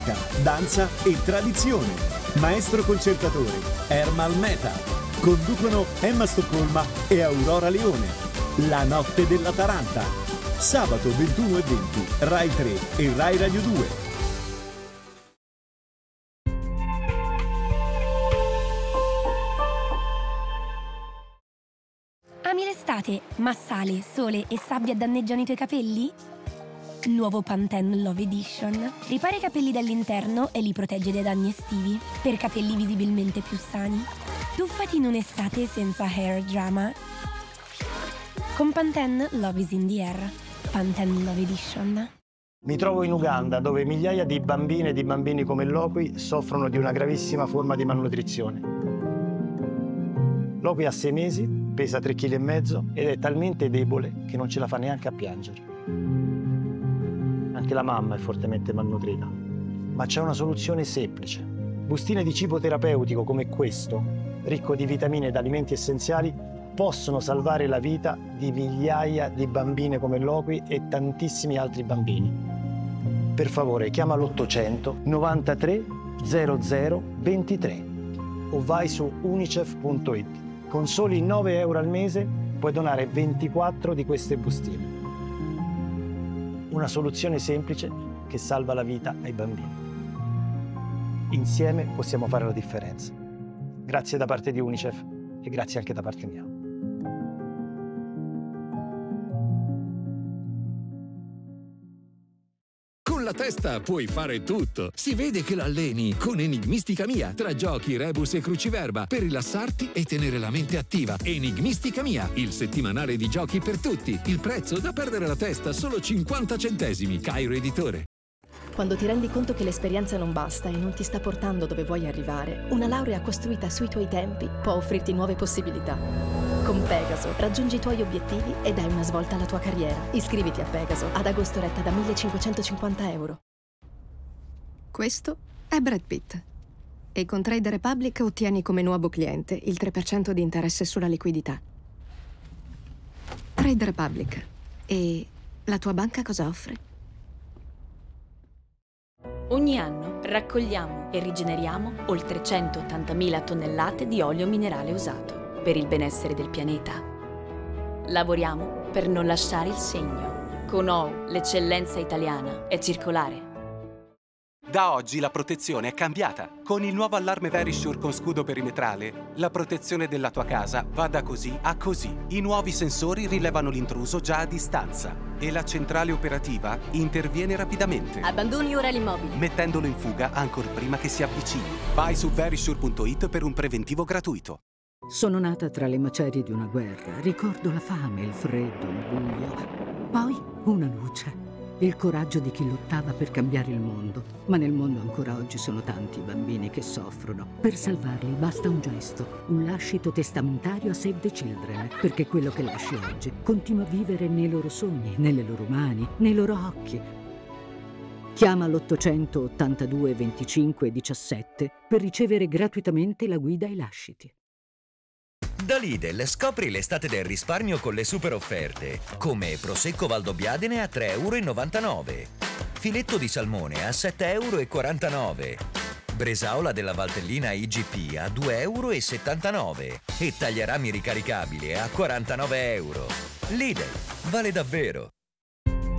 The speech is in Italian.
danza e tradizione. Maestro concertatore Ermal Meta. Conducono Emma Stoccolma e Aurora Leone. La notte della Taranta. Sabato 21:20, Rai 3 e Rai Radio 2. Ami l'estate, ma sale, sole e sabbia danneggiano i tuoi capelli? Nuovo Pantene Love Edition. Ripara i capelli dall'interno e li protegge dai danni estivi, per capelli visibilmente più sani. Tuffati in un'estate senza hair drama. Con Pantene Love is in the air. Pantene Love Edition. Mi trovo in Uganda, dove migliaia di bambine e di bambini come Lokwi soffrono di una gravissima forma di malnutrizione. Lokwi ha 6 mesi, pesa 3,5 kg ed è talmente debole che non ce la fa neanche a piangere. Anche la mamma è fortemente malnutrita. Ma c'è una soluzione semplice. Bustine di cibo terapeutico come questo, ricco di vitamine ed alimenti essenziali, possono salvare la vita di migliaia di bambine come Lokwi e tantissimi altri bambini. Per favore, chiama l'800 93 00 23 o vai su unicef.it. Con soli 9 euro al mese puoi donare 24 di queste bustine. Una soluzione semplice che salva la vita ai bambini. Insieme possiamo fare la differenza. Grazie da parte di Unicef e grazie anche da parte mia. Con la testa puoi fare tutto. Si vede che l'alleni con Enigmistica Mia. Tra giochi, rebus e cruciverba per rilassarti e tenere la mente attiva. Enigmistica Mia, il settimanale di giochi per tutti. Il prezzo da perdere la testa, solo 50 centesimi. Cairo Editore. Quando ti rendi conto che l'esperienza non basta e non ti sta portando dove vuoi arrivare, una laurea costruita sui tuoi tempi può offrirti nuove possibilità. Con Pegaso raggiungi i tuoi obiettivi e dai una svolta alla tua carriera. Iscriviti a Pegaso ad agosto retta da 1.550 euro. Questo è Brad Pitt. E con Trade Republic ottieni come nuovo cliente il 3% di interesse sulla liquidità. Trade Republic. E la tua banca cosa offre? Ogni anno raccogliamo e rigeneriamo oltre 180.000 tonnellate di olio minerale usato per il benessere del pianeta. Lavoriamo per non lasciare il segno. Con OU l'eccellenza italiana è circolare. Da oggi la protezione è cambiata. Con il nuovo allarme Verisure con scudo perimetrale, la protezione della tua casa va da così a così. I nuovi sensori rilevano l'intruso già a distanza e la centrale operativa interviene rapidamente. Abbandoni ora l'immobile, mettendolo in fuga ancor prima che si avvicini. Vai su verisure.it per un preventivo gratuito. Sono nata tra le macerie di una guerra. Ricordo la fame, il freddo, il buio. Poi una luce. Il coraggio di chi lottava per cambiare il mondo. Ma nel mondo ancora oggi sono tanti i bambini che soffrono. Per salvarli basta un gesto, un lascito testamentario a Save the Children, perché quello che lasci oggi continua a vivere nei loro sogni, nelle loro mani, nei loro occhi. Chiama l'882 25 17 per ricevere gratuitamente la guida ai lasciti. Da Lidl scopri l'estate del risparmio con le super offerte, come Prosecco Valdobbiadene a 3,99 euro, filetto di salmone a 7,49 euro, bresaola della Valtellina IGP a 2,79 euro e tagliarami ricaricabile a 49 euro. Lidl, vale davvero!